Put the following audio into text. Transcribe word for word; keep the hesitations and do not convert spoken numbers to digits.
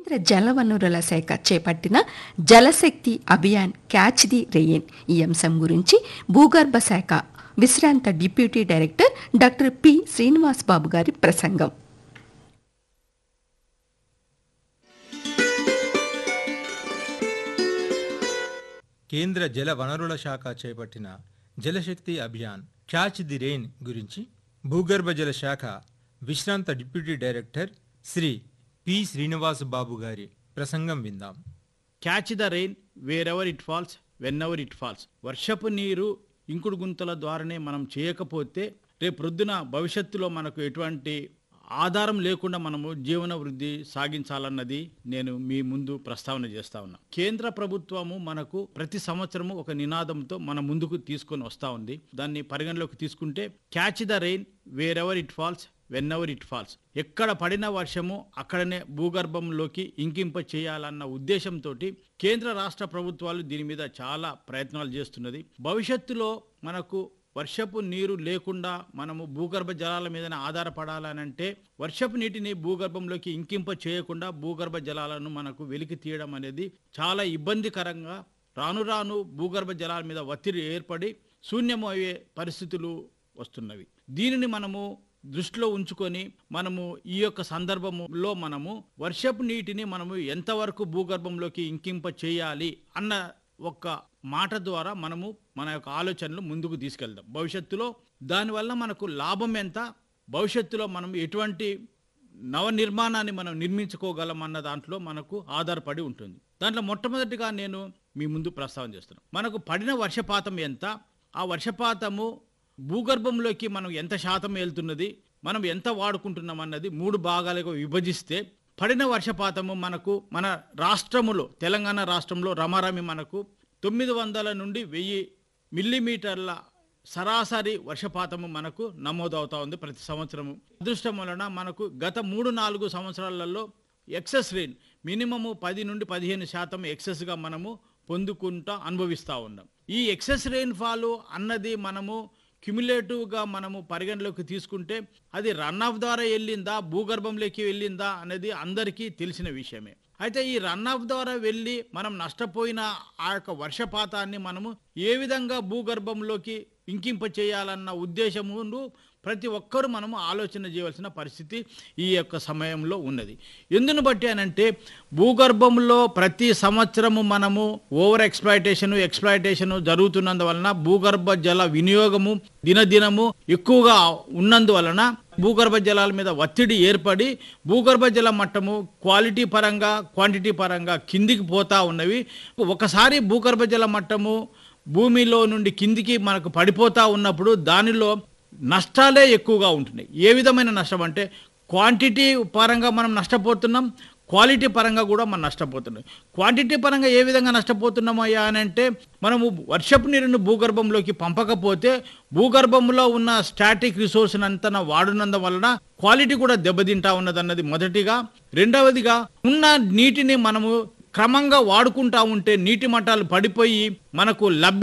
కేంద్ర జలవనరుల శాఖ చేపట్టిన జలశక్తి అభియాన్ క్యాచ్ ది రెయిన్ ఈ అంశం గురించి భూగర్భ శాఖ విశ్రాంత deputy director doctor P Srinivas బాబు గారి ప్రసంగం. కేంద్ర జల వనరుల శాఖ చేపట్టిన జలశక్తి అభియాన్ క్యాచ్ ది రెయిన్ గురించి భూగర్భ జల శాఖ విశ్రాంత deputy director Shri P Srinivas బాబు గారి ప్రసంగం విందాం. Catch the rain wear ever it falls when ever it falls. వర్షపు నీరు ఇంకుడు గుంతల ద్వారానే మనం చేయకపోతే రేపు ప్రొద్దున భవిష్యత్తులో మనకు ఎటువంటి ఆధారం లేకుండా మనము జీవన వృద్ధి సాగించాలన్నది నేను మీ ముందు ప్రస్తావన చేస్తా ఉన్నా. కేంద్ర ప్రభుత్వము మనకు ప్రతి సంవత్సరము ఒక నినాదంతో మన ముందుకు తీసుకొని వస్తూ ఉంది. దాన్ని పరిగణలోకి తీసుకుంటే catch the rain wear ever it falls when ever it falls. ఎక్కడ పడిన వర్షము అక్కడనే భూగర్భంలోకి ఇంకింప చేయాలన్న ఉద్దేశంతో కేంద్ర రాష్ట్ర ప్రభుత్వాలు దీని మీద చాలా ప్రయత్నాలు చేస్తున్నది. భవిష్యత్తులో మనకు వర్షపు నీరు లేకుండా మనము భూగర్భ జలాల మీదనే ఆధారపడాలనంటే వర్షపు నీటిని భూగర్భంలోకి ఇంకింప చేయకుండా భూగర్భ జలాలను మనకు వెలికి తీయడం అనేది చాలా ఇబ్బందికరంగా రాను రాను భూగర్భ జలాల మీద ఒత్తిడి ఏర్పడి శూన్యము అయ్యే పరిస్థితులు వస్తున్నవి. దీనిని మనము దృష్టిలో ఉంచుకొని మనము ఈ యొక్క సందర్భంలో మనము వర్షపు నీటిని మనము ఎంతవరకు భూగర్భంలోకి ఇంకింప చేయాలి అన్న ఒక్క మాట ద్వారా మనము మన యొక్క ఆలోచనలు ముందుకు తీసుకెళ్దాం. భవిష్యత్తులో దానివల్ల మనకు లాభం ఎంత, భవిష్యత్తులో మనం ఎటువంటి నవనిర్మాణాన్ని మనం నిర్మించుకోగలం అన్న దాంట్లో మనకు ఆధారపడి ఉంటుంది. దాంట్లో మొట్టమొదటిగా నేను మీ ముందు ప్రస్తావన చేస్తున్నాను. మనకు పడిన వర్షపాతం ఎంత, ఆ వర్షపాతము భూగర్భంలోకి మనం ఎంత శాతం వెళ్తున్నది, మనం ఎంత వాడుకుంటున్నాం అన్నది మూడు భాగాలుగా విభజిస్తే పడిన వర్షపాతము మనకు మన రాష్ట్రములో తెలంగాణ రాష్ట్రంలో రమారమి మనకు తొమ్మిది వందల నుండి వెయ్యి మిల్లీమీటర్ల సరాసరి వర్షపాతము మనకు నమోదవుతా ఉంది ప్రతి సంవత్సరము. అదృష్టం వలన మనకు గత మూడు నాలుగు సంవత్సరాలలో ఎక్సెస్ రెయిన్ మినిమము పది నుండి పదిహేను శాతం ఎక్సెస్గా మనము పొందుకుంటా అనుభవిస్తూ ఉన్నాం. ఈ ఎక్సెస్ రెయిన్ ఫాల్ అన్నది మనము క్యుములేటివ్గా మనము పరిగణలోకి తీసుకుంటే అది రన్ ఆఫ్ ద్వారా వెళ్ళిందా భూగర్భంలోకి వెళ్ళిందా అనేది అందరికీ తెలిసిన విషయమే. అయితే ఈ రన్ ఆఫ్ ద్వారా వెళ్ళి మనం నష్టపోయిన ఆ యొక్క వర్షపాతాన్ని మనము ఏ విధంగా భూగర్భంలోకి ఇంకింప చేయాలన్న ఉద్దేశమును ప్రతి ఒక్కరూ మనము ఆలోచన చేయవలసిన పరిస్థితి ఈ యొక్క సమయంలో ఉన్నది. ఎందును బట్టి అనంటే భూగర్భంలో ప్రతి సంవత్సరము మనము ఓవర్ ఎక్స్ప్లాయిటేషను ఎక్స్ప్లాయిటేషను జరుగుతున్నందువలన భూగర్భ జల వినియోగము దినదినము ఎక్కువగా ఉన్నందువలన భూగర్భ జలాల మీద ఒత్తిడి ఏర్పడి భూగర్భ జల మట్టము క్వాలిటీ పరంగా క్వాంటిటీ పరంగా కిందికి పోతా ఉన్నవి. ఒకసారి భూగర్భ జల మట్టము భూమిలో నుండి కిందికి మనకు పడిపోతూ ఉన్నప్పుడు దానిలో నష్టాలే ఎక్కువగా ఉంటున్నాయి. ఏ విధమైన నష్టం అంటే క్వాంటిటీ పరంగా మనం నష్టపోతున్నాం, క్వాలిటీ పరంగా కూడా మనం నష్టపోతున్నాం. క్వాంటిటీ పరంగా ఏ విధంగా నష్టపోతున్నామయ్యా అని అంటే మనము వర్షపు నీరుని భూగర్భంలోకి పంపకపోతే భూగర్భంలో ఉన్న స్టాటిక్ రిసోర్స్ అంతా వాడునందు వలన క్వాలిటీ కూడా దెబ్బతింటా ఉన్నదన్నది మొదటిగా. రెండవదిగా ఉన్న నీటిని మనము క్రమంగా వాడుకుంటా ఉంటే నీటి మట్టాలు పడిపోయి మనకు లభ్య